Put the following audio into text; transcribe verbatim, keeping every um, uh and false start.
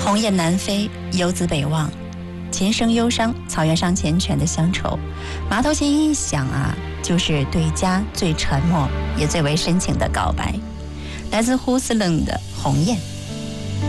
鸿雁南飞，游子北望，琴声忧伤，草原上缱绻的乡愁。马头琴一响啊，就是对家最沉默也最为深情的告白。来自呼斯楞的鸿雁。